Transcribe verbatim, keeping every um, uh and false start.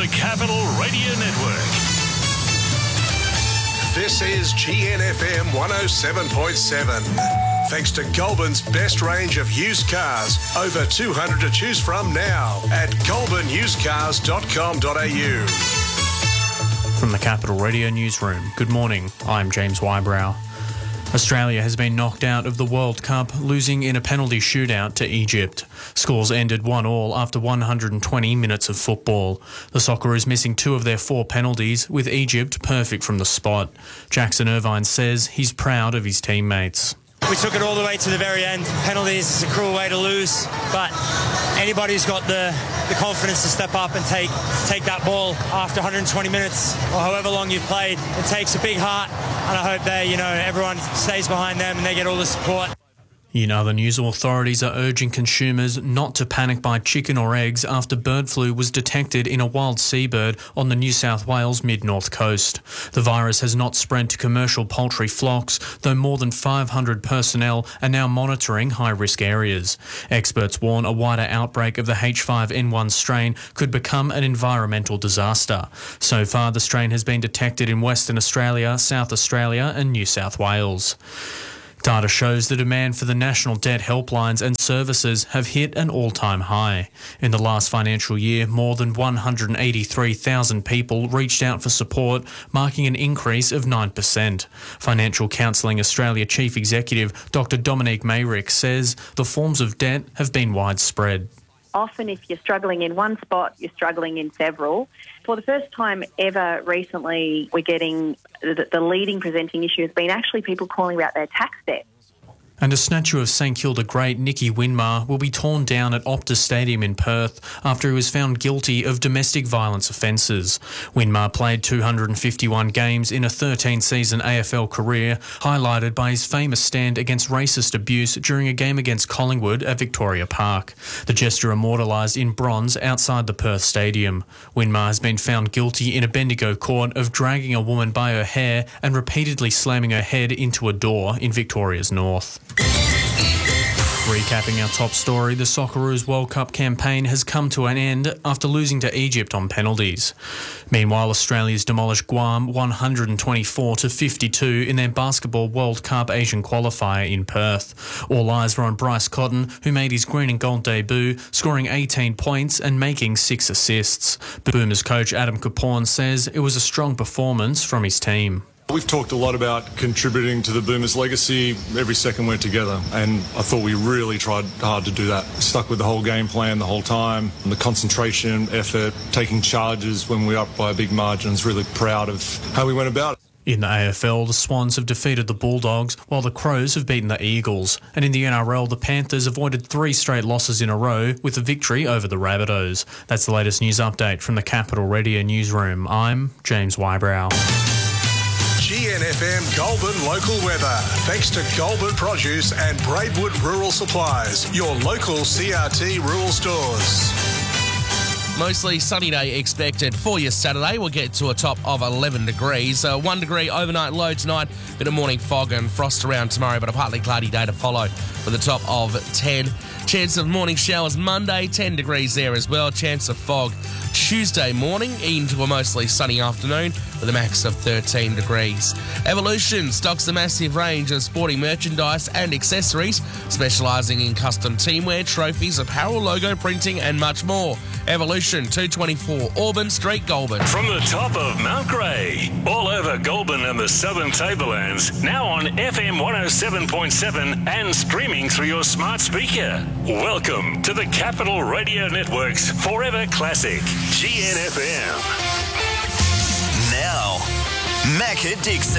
the Capital Radio Network. This is G N F M one oh seven point seven. Thanks to Goulburn's best range of used cars. Over two hundred to choose from now at goulburn used cars dot com dot a u. From the Capital Radio Newsroom, good morning, I'm James Wybrow. Australia has been knocked out of the World Cup, losing in a penalty shootout to Egypt. Scores ended one all after one hundred twenty minutes of football. The Socceroos missing two of their four penalties, with Egypt perfect from the spot. Jackson Irvine says he's proud of his teammates. We took it all the way to the very end. Penalties is a cruel way to lose, but anybody who's got the, the confidence to step up and take take that ball after one hundred twenty minutes or however long you've played, it takes a big heart, and I hope they, you know, everyone stays behind them and they get all the support. In other news, authorities are urging consumers not to panic buy chicken or eggs after bird flu was detected in a wild seabird on the New South Wales mid-north coast. The virus has not spread to commercial poultry flocks, though more than five hundred personnel are now monitoring high-risk areas. Experts warn a wider outbreak of the H five N one strain could become an environmental disaster. So far, the strain has been detected in Western Australia, South Australia and New South Wales. Data shows the demand for the National Debt helplines and services have hit an all-time high. In the last financial year, more than one hundred eighty-three thousand people reached out for support, marking an increase of nine percent. Financial Counselling Australia Chief Executive Doctor Dominique Mayrick says the forms of debt have been widespread. Often if you're struggling in one spot, you're struggling in several. For the first time ever recently, we're getting the, the leading presenting issue has been actually people calling about their tax debt. And a statue of St Kilda great Nicky Winmar will be torn down at Optus Stadium in Perth after he was found guilty of domestic violence offences. Winmar played two hundred fifty-one games in a thirteen-season A F L career, highlighted by his famous stand against racist abuse during a game against Collingwood at Victoria Park. The gesture immortalised in bronze outside the Perth Stadium. Winmar has been found guilty in a Bendigo court of dragging a woman by her hair and repeatedly slamming her head into a door in Victoria's north. Recapping our top story, the Socceroos World Cup campaign has come to an end after losing to Egypt on penalties. Meanwhile, Australia's demolished Guam one hundred twenty-four to fifty-two in their Basketball World Cup Asian qualifier in Perth. All eyes were on Bryce Cotton, who made his green and gold debut, scoring eighteen points and making six assists. Boomers coach Adam Caporn says it was a strong performance from his team. We've talked a lot about contributing to the Boomers' legacy every second we're together, and I thought we really tried hard to do that. Stuck with the whole game plan the whole time, and the concentration, effort, taking charges when we're up by a big margin. Really proud of how we went about it. In the A F L, the Swans have defeated the Bulldogs, while the Crows have beaten the Eagles. And in the N R L, the Panthers avoided three straight losses in a row with a victory over the Rabbitohs. That's the latest news update from the Capital Radio Newsroom. I'm James Wybrow. G N F M Goulburn local weather. Thanks to Goulburn Produce and Braidwood Rural Supplies, your local C R T rural stores. Mostly sunny day expected for your Saturday. We'll get to a top of eleven degrees. Uh, one degree overnight low tonight. Bit of morning fog and frost around tomorrow, but a partly cloudy day to follow with a top of ten. Chance of morning showers Monday, ten degrees there as well. Chance of fog Tuesday morning into a mostly sunny afternoon with a max of thirteen degrees. Evolution stocks a massive range of sporting merchandise and accessories, specialising in custom teamwear, trophies, apparel, logo printing and much more. Evolution, two twenty-four Auburn Street, Goulburn. From the top of Mount Grey, all over Goulburn and the Southern Tablelands, now on F M one oh seven point seven and streaming through your smart speaker. Welcome to the Capital Radio Network's Forever Classic, G N F M. Now, Macca Dixon.